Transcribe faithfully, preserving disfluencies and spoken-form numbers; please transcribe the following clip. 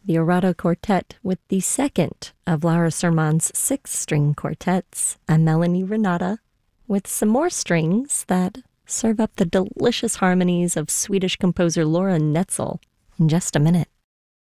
the Orado Quartet with the second of Laura Sermon's six string quartets, a Melanie Renata, with some more strings that serve up the delicious harmonies of Swedish composer Laura Netzel in just a minute.